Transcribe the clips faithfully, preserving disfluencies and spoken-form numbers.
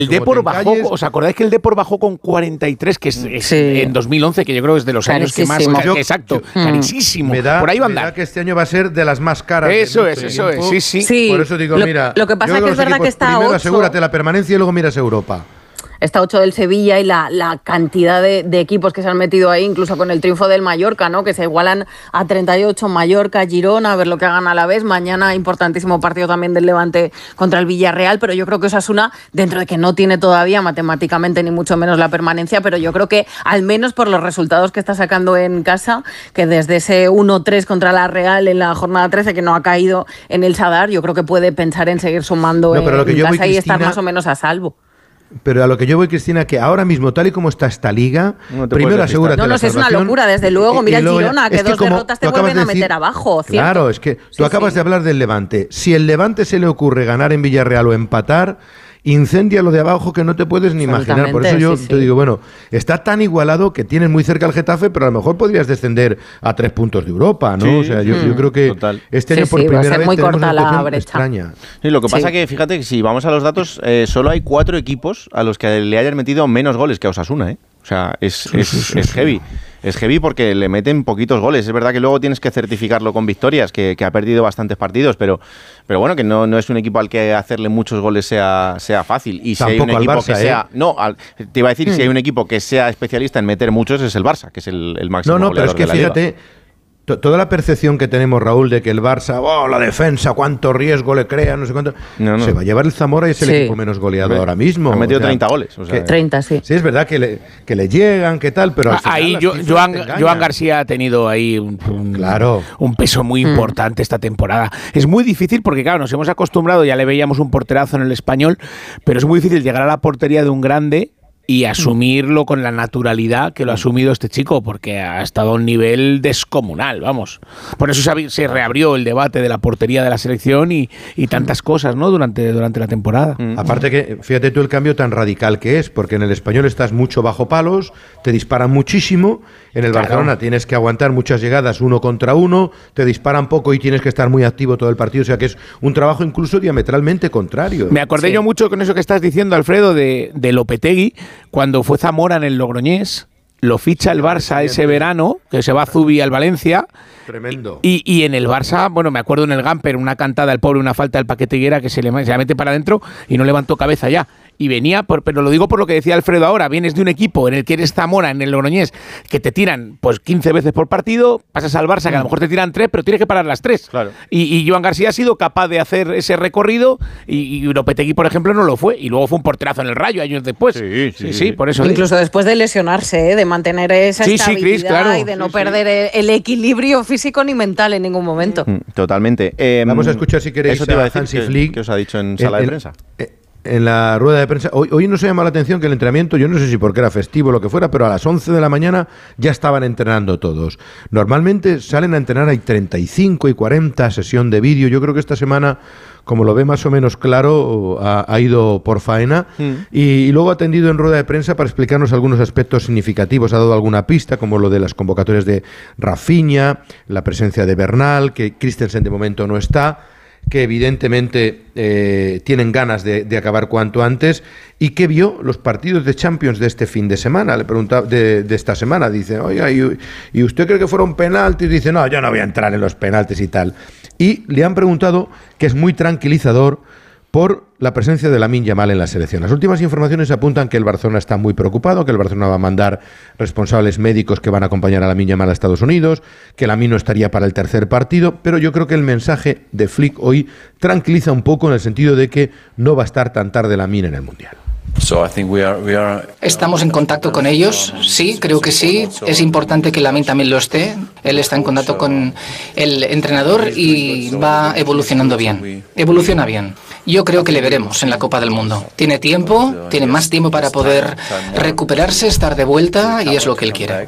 El Depor bajó, ¿os acordáis que el Depor bajó con cuarenta y tres, que es, es sí. en dos mil once, que yo creo que es de los carísimo. Años que más... Yo, exacto, yo, carísimo. Me da, por ahí va a me andar. da que este año va a ser de las más caras. Eso es, eso es, sí, sí, sí. Por eso digo, lo, mira, lo que pasa es que es verdad equipos, que está primero ocho. asegúrate la permanencia y luego miras Europa. Está ocho del Sevilla y la, la cantidad de, de equipos que se han metido ahí, incluso con el triunfo del Mallorca, ¿no? Que se igualan a treinta y ocho, Mallorca, Girona, a ver lo que hagan a la vez. Mañana importantísimo partido también del Levante contra el Villarreal, pero yo creo que Osasuna, dentro de que no tiene todavía matemáticamente ni mucho menos la permanencia, pero yo creo que al menos por los resultados que está sacando en casa, que desde ese uno tres contra la Real en la jornada trece, que no ha caído en el Sadar, yo creo que puede pensar en seguir sumando no, en casa voy, y estar más o menos a salvo. Pero a lo que yo voy, Cristina, que ahora mismo, tal y como está esta liga, no primero asegúrate no, no, la es una locura, desde luego. Mira el Girona, que, que dos derrotas te vuelven a meter abajo. ¿cierto? Claro, es que tú sí, acabas sí. de hablar del Levante. Si el Levante se le ocurre ganar en Villarreal o empatar, incendia lo de abajo que no te puedes ni imaginar. Por eso yo sí, te sí. digo, bueno, está tan igualado que tienes muy cerca al Getafe, pero a lo mejor podrías descender a tres puntos de Europa, ¿no? Sí, o sea, yo, mm. yo creo que Total. este año sí, por sí, primera vez muy tenemos corta una la brecha. extraña. Sí, lo que pasa sí. que, fíjate, que si vamos a los datos, eh, solo hay cuatro equipos a los que le hayan metido menos goles que a Osasuna, ¿eh? O sea, es, sí, es, sí, sí, es heavy. Sí. Es heavy porque le meten poquitos goles. Es verdad que luego tienes que certificarlo con victorias, que, que ha perdido bastantes partidos, pero, pero bueno, que no, no es un equipo al que hacerle muchos goles sea, sea fácil. Y si Tampoco hay un equipo al Barça, que sea... ¿eh? No, al, te iba a decir, mm. si hay un equipo que sea especialista en meter muchos, es el Barça, que es el, el máximo no, no, goleador pero es que de la fíjate... Liga. Toda la percepción que tenemos, Raúl, de que el Barça, oh, la defensa, cuánto riesgo le crea, no sé cuánto... No, no. Se va a llevar el Zamora y es el sí. equipo menos goleado ahora mismo. Ha metido o sea, treinta goles. O sea, que, treinta, sí. Sí, es verdad que le, que le llegan, que tal, pero... Ah, ahí yo, Joan, Joan García ha tenido ahí un, un, claro. un peso muy importante mm. esta temporada. Es muy difícil porque, claro, nos hemos acostumbrado, ya le veíamos un porterazo en el Español, pero es muy difícil llegar a la portería de un grande y asumirlo con la naturalidad que lo ha asumido este chico, porque ha estado a un nivel descomunal, vamos. Por eso se, se reabrió el debate de la portería de la selección y, y tantas cosas, ¿no? Durante, durante la temporada. Mm. Aparte que, fíjate tú el cambio tan radical que es, porque en el Español estás mucho bajo palos, te disparan muchísimo, en el claro. Barcelona tienes que aguantar muchas llegadas uno contra uno, te disparan poco y tienes que estar muy activo todo el partido, o sea que es un trabajo incluso diametralmente contrario. Me acordé sí. yo mucho con eso que estás diciendo, Alfredo, de, de Lopetegui, cuando fue Zamora en el Logroñés, lo ficha el Barça ese verano, que se va a Zubi al Valencia. Tremendo. Y, y en el Barça, bueno, me acuerdo en el Gamper, una cantada al pobre, una falta del Paquete Higuera que se le se la mete para adentro y no levantó cabeza ya. Y venía, por, pero lo digo por lo que decía Alfredo ahora, vienes de un equipo en el que eres Zamora, en el Logroñés, que te tiran pues quince veces por partido, pasas al Barça, que a lo mejor te tiran tres, pero tienes que parar las tres. Claro. Y, y Joan García ha sido capaz de hacer ese recorrido y, y Lopetegui, por ejemplo, no lo fue. Y luego fue un porterazo en el Rayo años después. Sí, sí, sí, sí por eso. Incluso de... después de lesionarse, ¿eh? De mantener esa sí, estabilidad sí, Chris, claro. y de no sí, perder sí. el equilibrio físico ni mental en ningún momento. Totalmente. Eh, Vamos a escuchar si queréis eso te iba a decir Hansi que, Flick. que os ha dicho en sala el, de prensa. El, el, En la rueda de prensa, hoy, hoy nos ha llamado la atención que el entrenamiento, yo no sé si porque era festivo o lo que fuera, pero a las once de la mañana ya estaban entrenando todos. Normalmente salen a entrenar, hay treinta y cinco y cuarenta, sesión de vídeo. Yo creo que esta semana, como lo ve más o menos claro, ha, ha ido por faena mm. y, y luego ha atendido en rueda de prensa para explicarnos algunos aspectos significativos. Ha dado alguna pista, como lo de las convocatorias de Rafinha, la presencia de Bernal, que Christensen de momento no está, que evidentemente eh, tienen ganas de, de acabar cuanto antes, y que vio los partidos de Champions de este fin de semana. Le preguntaba de, de esta semana, dice, oiga, ¿y, ¿y usted cree que fueron penaltis? Dice, no, yo no voy a entrar en los penaltis y tal. Y le han preguntado, que es muy tranquilizador, por la presencia de Lamine Yamal en la selección. Las últimas informaciones apuntan que el Barcelona está muy preocupado, que el Barcelona va a mandar responsables médicos que van a acompañar a Lamine Yamal a Estados Unidos, que Lamine no estaría para el tercer partido, pero yo creo que el mensaje de Flick hoy tranquiliza un poco en el sentido de que no va a estar tan tarde Lamine en el Mundial. Estamos en contacto con ellos, sí, creo que sí. Es importante que Lamine también lo esté. Él está en contacto con el entrenador y va evolucionando bien. Evoluciona bien. Yo creo que le veremos en la Copa del Mundo. Tiene tiempo, tiene más tiempo para poder recuperarse, estar de vuelta, y es lo que él quiere.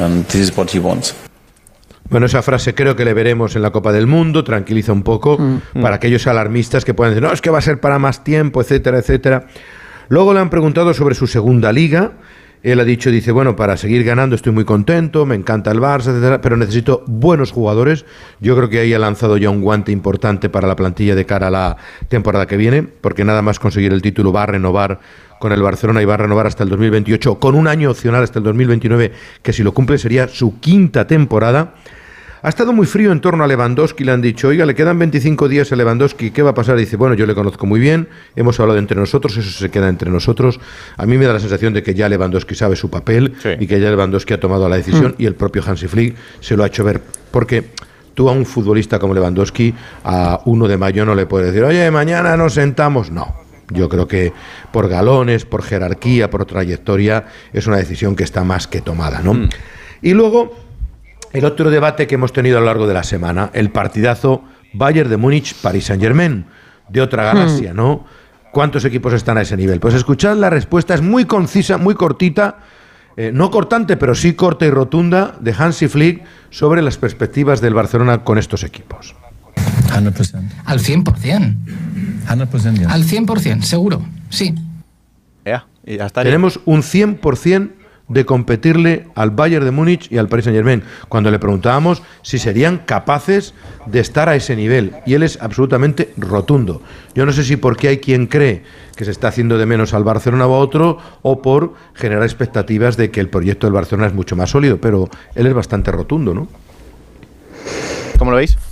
Bueno, esa frase creo que le veremos en la Copa del Mundo, tranquiliza un poco mm. para aquellos alarmistas que puedan decir, no, es que va a ser para más tiempo, etcétera, etcétera. Luego le han preguntado sobre su segunda liga, Él ha dicho, dice, bueno, para seguir ganando estoy muy contento, me encanta el Barça, etcétera, pero necesito buenos jugadores. Yo creo que ahí ha lanzado ya un guante importante para la plantilla de cara a la temporada que viene, porque nada más conseguir el título va a renovar con el Barcelona y va a renovar hasta el dos mil veintiocho, con un año opcional hasta el dos mil veintinueve, que si lo cumple sería su quinta temporada. Ha estado muy frío en torno a Lewandowski, le han dicho, oiga, le quedan veinticinco días a Lewandowski, ¿qué va a pasar? Y dice, bueno, yo le conozco muy bien, hemos hablado entre nosotros, eso se queda entre nosotros. A mí me da la sensación de que ya Lewandowski sabe su papel, sí, y que ya Lewandowski ha tomado la decisión, mm. y el propio Hansi Flick se lo ha hecho ver, porque tú a un futbolista como Lewandowski, a uno de mayo no le puedes decir, oye, mañana nos sentamos, no. Yo creo que por galones, por jerarquía, por trayectoria, es una decisión que está más que tomada, ¿no? Mm. Y luego, el otro debate que hemos tenido a lo largo de la semana, el partidazo Bayern de Múnich, Paris Saint-Germain, de otra galaxia, mm. ¿no? ¿Cuántos equipos están a ese nivel? Pues escuchad la respuesta, es muy concisa, muy cortita, eh, no cortante, pero sí corta y rotunda, de Hansi Flick sobre las perspectivas del Barcelona con estos equipos. cien por ciento. Al cien por ciento. cien por ciento. Al cien por ciento, seguro, sí. Yeah, y hasta Tenemos un cien por ciento de competirle al Bayern de Múnich y al Paris Saint-Germain, cuando le preguntábamos si serían capaces de estar a ese nivel, y él es absolutamente rotundo. Yo no sé si porque hay quien cree que se está haciendo de menos al Barcelona o a otro, o por generar expectativas de que el proyecto del Barcelona es mucho más sólido, pero él es bastante rotundo, ¿no? ¿Cómo lo veis?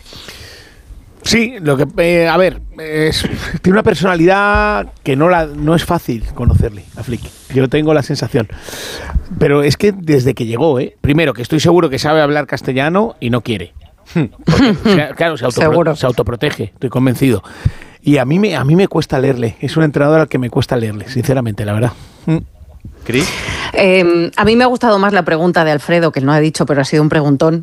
Sí, lo que eh, a ver, es, tiene una personalidad que no la no es fácil conocerle a Flick. Yo tengo la sensación, pero es que desde que llegó, eh, primero que estoy seguro que sabe hablar castellano y no quiere. Porque, claro, se, autopro se autoprotege, estoy convencido. Y a mí me a mí me cuesta leerle. Es un entrenador al que me cuesta leerle, sinceramente, la verdad. ¿Cris? Eh, a mí me ha gustado más la pregunta de Alfredo, que él no ha dicho, pero ha sido un preguntón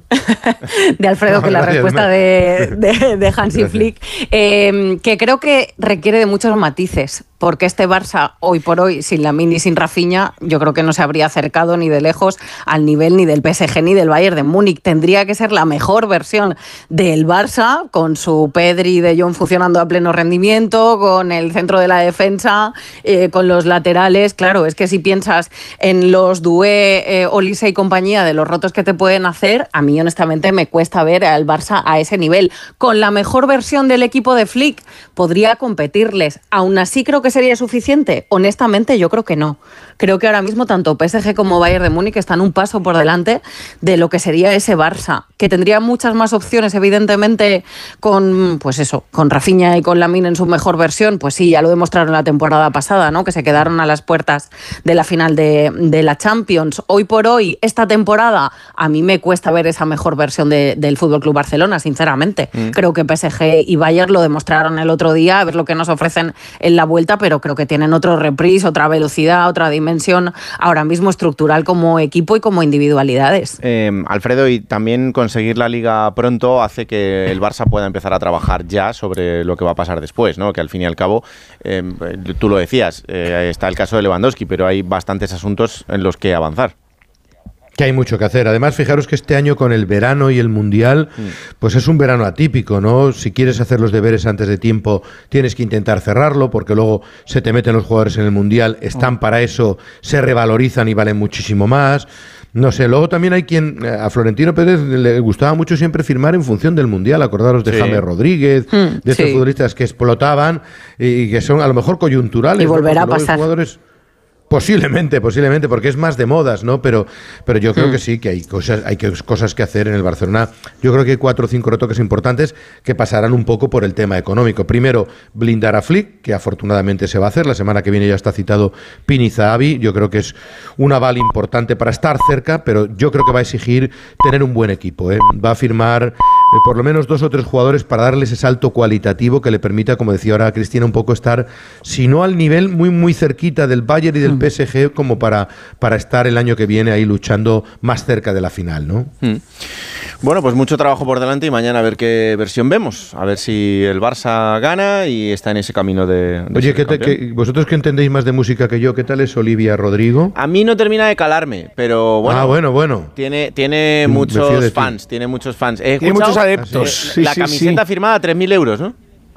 de Alfredo, no, que la gracias, respuesta de, de, de Hansi gracias. Flick, eh, que creo que requiere de muchos matices, porque este Barça, hoy por hoy, sin Lamine y sin Rafinha, yo creo que no se habría acercado ni de lejos al nivel ni del P S G ni del Bayern de Múnich. Tendría que ser la mejor versión del Barça, con su Pedri y De Jong funcionando a pleno rendimiento, con el centro de la defensa, eh, con los laterales. Claro, es que si piensas en los Doué, eh, Olise y compañía, de los rotos que te pueden hacer, a mí honestamente me cuesta ver al Barça a ese nivel. Con la mejor versión del equipo de Flick podría competirles. Aún así creo que sería suficiente. Honestamente yo creo que no. Creo que ahora mismo tanto P S G como Bayern de Múnich están un paso por delante de lo que sería ese Barça, que tendría muchas más opciones, evidentemente, con pues eso, con Rafinha y con Lamine en su mejor versión. Pues sí, ya lo demostraron la temporada pasada, ¿no? Que se quedaron a las puertas de la final de, de la Champions. Hoy por hoy, esta temporada, a mí me cuesta ver esa mejor versión de, del F C Barcelona, sinceramente. Mm. Creo que P S G y Bayern lo demostraron el otro día, a ver lo que nos ofrecen en la vuelta, pero creo que tienen otro reprise, otra velocidad, otra dimensión ahora mismo estructural como equipo y como individualidades. Eh, Alfredo, y también conseguir la Liga pronto hace que el Barça pueda empezar a trabajar ya sobre lo que va a pasar después, ¿no? Que al fin y al cabo, eh, tú lo decías, eh, está el caso de Lewandowski, pero hay bastantes asuntos en los que avanzar. Que hay mucho que hacer. Además, fijaros que este año con el verano y el Mundial, pues es un verano atípico, ¿no? Si quieres hacer los deberes antes de tiempo, tienes que intentar cerrarlo, porque luego se te meten los jugadores en el Mundial, están para eso, se revalorizan y valen muchísimo más. No sé, luego también hay quien, a Florentino Pérez le gustaba mucho siempre firmar en función del Mundial, acordaros de sí. James Rodríguez, mm, de estos sí. futbolistas que explotaban y que son a lo mejor coyunturales. Y volverá a pasar. Jugadores, Posiblemente, posiblemente, porque es más de modas, ¿no? Pero, pero yo creo mm. que sí, que hay cosas, hay que, cosas que hacer en el Barcelona. Yo creo que hay cuatro o cinco retoques importantes que pasarán un poco por el tema económico. Primero, blindar a Flick, que afortunadamente se va a hacer. La semana que viene ya está citado Pini Zahavi. Yo creo que es un aval importante para estar cerca, pero yo creo que va a exigir tener un buen equipo, ¿eh? Va a firmar eh, por lo menos dos o tres jugadores para darle ese salto cualitativo que le permita, como decía ahora Cristina, un poco estar, si no al nivel, muy muy cerquita del Bayern y del P S G, como para, para estar el año que viene ahí luchando más cerca de la final, ¿no? Mm. Bueno, pues mucho trabajo por delante y mañana a ver qué versión vemos, a ver si el Barça gana y está en ese camino de... de Oye, ¿qué te, que, vosotros que entendéis más de música que yo, ¿qué tal es Olivia Rodrigo? A mí no termina de calarme, pero bueno... Ah, bueno, bueno. Tiene, tiene muchos fans, tiene muchos fans. He tiene muchos adeptos. Eh, sí, la sí, camiseta sí. firmada a tres mil euros, ¿no?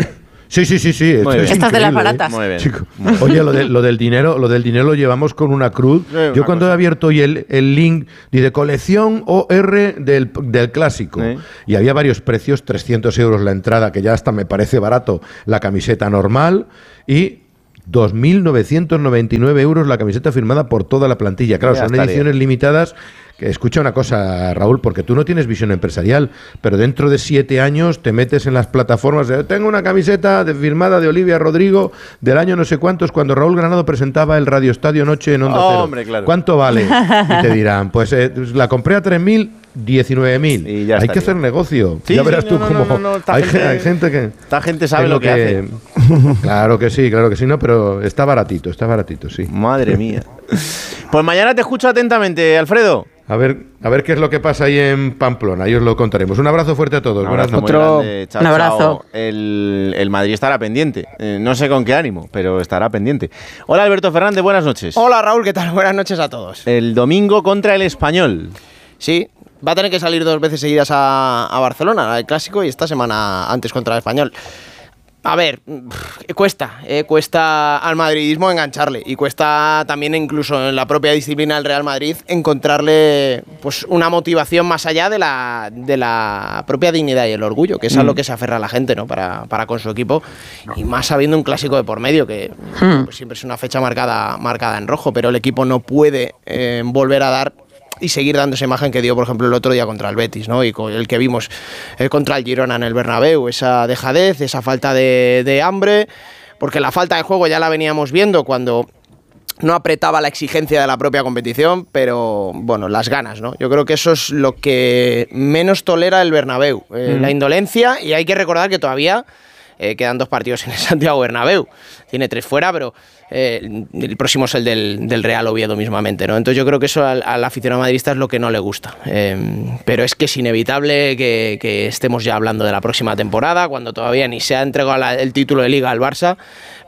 Sí, sí, sí, sí. Esto es Estas de las increíble, baratas. ¿eh? Muy bien. Chico. Oye, lo, de, lo del dinero, lo del dinero lo llevamos con una cruz. Sí, una Yo cuando cosa. he abierto hoy el, el link de colección O R del, del clásico, Sí. y había varios precios, trescientos euros la entrada, que ya hasta me parece barato, la camiseta normal, y dos mil novecientos noventa y nueve euros la camiseta firmada por toda la plantilla. Claro, Ya son estaría. ediciones limitadas. Que escucha una cosa, Raúl, porque tú no tienes visión empresarial, pero dentro de siete años te metes en las plataformas de tengo una camiseta de, firmada de Olivia Rodrigo del año no sé cuántos, cuando Raúl Granado presentaba el Radio Estadio Noche en Onda Oh, Cero. hombre, claro. ¿Cuánto vale? Y te dirán, pues eh, la compré a tres mil, diecinueve mil. Y ya Hay estaría. que hacer negocio. Sí, ya sí, verás no, tú no, cómo... no, no, esta hay, gente- ge- hay gente que... Esta gente sabe en lo que hace. Claro que sí, claro que sí, no, pero está baratito, está baratito, sí. Madre mía. Pues mañana te escucho atentamente, Alfredo. A ver, a ver qué es lo que pasa ahí en Pamplona, ahí os lo contaremos. Un abrazo fuerte a todos. Un Buenas abrazo muy noches. Otro- grande. Chao, un abrazo. chao. El, el Madrid estará pendiente. Eh, no sé con qué ánimo, pero estará pendiente. Hola, Alberto Fernández, buenas noches. Hola Raúl, ¿qué tal? Buenas noches a todos. El domingo contra el Español. Sí, va a tener que salir dos veces seguidas a, a Barcelona, al Clásico, y esta semana antes contra el Español. A ver, pff, cuesta, eh, cuesta al madridismo engancharle y cuesta también incluso en la propia disciplina del Real Madrid encontrarle pues una motivación más allá de la, de la propia dignidad y el orgullo, que es a lo que se aferra la gente, ¿no? Para, para con su equipo, y más sabiendo un clásico de por medio que pues, siempre es una fecha marcada, marcada en rojo, pero el equipo no puede eh, volver a dar y seguir dando esa imagen que dio, por ejemplo, el otro día contra el Betis, ¿no? Y con el que vimos eh, contra el Girona en el Bernabéu, esa dejadez, esa falta de, de hambre, porque la falta de juego ya la veníamos viendo cuando no apretaba la exigencia de la propia competición, pero bueno, las ganas, ¿no? Yo creo que eso es lo que menos tolera el Bernabéu, eh, mm. la indolencia, y hay que recordar que todavía eh, quedan dos partidos en el Santiago Bernabéu, tiene tres fuera, pero Eh, el próximo es el del, del Real Oviedo mismamente, ¿no? Entonces yo creo que eso al, al aficionado madridista es lo que no le gusta. Eh, pero es que es inevitable que, que estemos ya hablando de la próxima temporada, cuando todavía ni se ha entregado la, el título de Liga al Barça,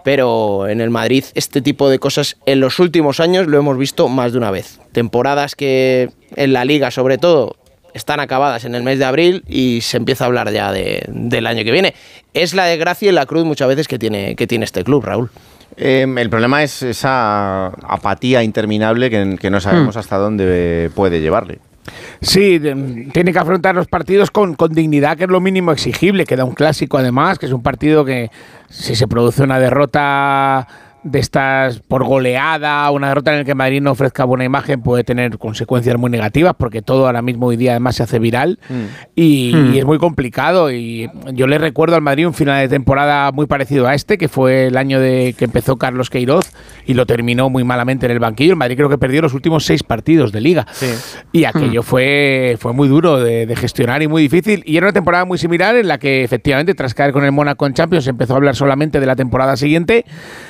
pero en el Madrid este tipo de cosas en los últimos años lo hemos visto más de una vez. Temporadas que en la Liga, sobre todo, están acabadas en el mes de abril y se empieza a hablar ya de, del año que viene. Es la desgracia y la cruz muchas veces que tiene, que tiene este club, Raúl. Eh, el problema es esa apatía interminable que, que no sabemos hasta dónde puede llevarle. Sí, de, tiene que afrontar los partidos con, con dignidad, que es lo mínimo exigible. Queda un clásico además, que es un partido que si se produce una derrota de estas por goleada, una derrota en la que Madrid no ofrezca buena imagen, puede tener consecuencias muy negativas, porque todo ahora mismo hoy día además se hace viral mm. y, mm. y es muy complicado. Y yo le recuerdo al Madrid un final de temporada muy parecido a este, que fue el año de que empezó Carlos Queiroz y lo terminó muy malamente en el banquillo. El Madrid creo que perdió los últimos seis partidos de Liga, sí. y aquello mm. fue, fue muy duro de, de gestionar y muy difícil, y era una temporada muy similar en la que efectivamente tras caer con el Mónaco en Champions se empezó a hablar solamente de la temporada siguiente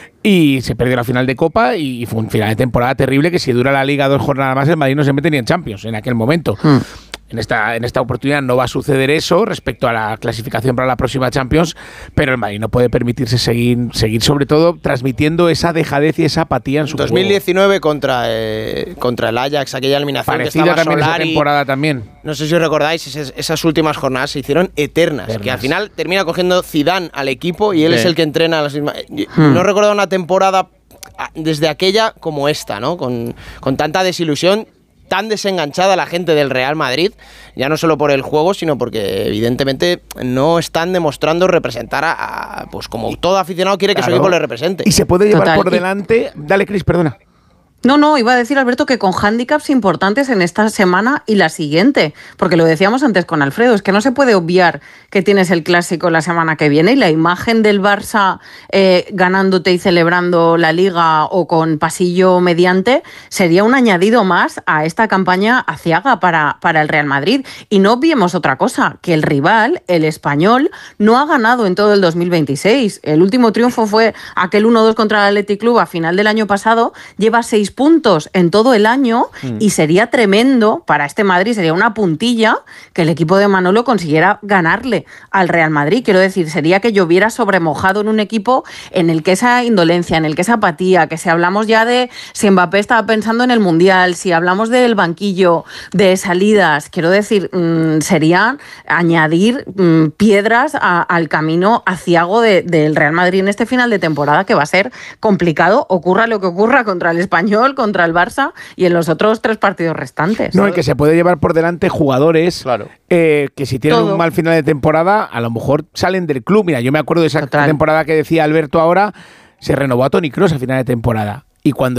y se perdió la final de Copa y fue un final de temporada terrible que si dura la Liga dos jornadas más el Madrid no se mete ni en Champions en aquel momento. Hmm. En esta, en esta oportunidad no va a suceder eso respecto a la clasificación para la próxima Champions, pero el Madrid no puede permitirse seguir, seguir sobre todo transmitiendo esa dejadez y esa apatía en su dos mil diecinueve juego. contra, eh, contra el Ajax, aquella eliminación Parecida que estaba también Solari, esa temporada también. No sé si os recordáis, esas, esas últimas jornadas se hicieron eternas, eternas, que al final termina cogiendo Zidane al equipo y él sí. es el que entrena a las mismas. Hmm. No recuerdo una temporada desde aquella como esta, ¿no? Con, con tanta desilusión, tan desenganchada la gente del Real Madrid, ya no solo por el juego, sino porque evidentemente no están demostrando representar a, a pues como todo aficionado quiere que claro. su equipo le represente. Y se puede llevar Total. por delante... Dale, Cris, perdona. No, no, iba a decir, Alberto, que con hándicaps importantes en esta semana y la siguiente, porque lo decíamos antes con Alfredo, es que no se puede obviar que tienes el Clásico la semana que viene y la imagen del Barça eh, ganándote y celebrando la Liga o con pasillo mediante sería un añadido más a esta campaña aciaga para, para el Real Madrid. Y no obviemos otra cosa, que el rival, el Español, no ha ganado en todo el dos mil veintiséis. El último triunfo fue aquel uno dos contra el Athletic Club a final del año pasado, lleva seis seis puntos en todo el año mm. y sería tremendo para este Madrid, sería una puntilla que el equipo de Manolo consiguiera ganarle al Real Madrid. Quiero decir, sería que lloviera sobremojado en un equipo en el que esa indolencia, en el que esa apatía, que si hablamos ya de si Mbappé estaba pensando en el Mundial, si hablamos del banquillo, de salidas, quiero decir, mmm, sería añadir mmm, piedras a, al camino aciago de, del Real Madrid en este final de temporada, que va a ser complicado, ocurra lo que ocurra contra el Español, contra el Barça y en los otros tres partidos restantes. No, y que se puede llevar por delante jugadores claro. eh, que si tienen Todo. un mal final de temporada, a lo mejor salen del club. Mira, yo me acuerdo de esa Total. temporada que decía Alberto ahora, se renovó a Toni Kroos a final de temporada. Y cuando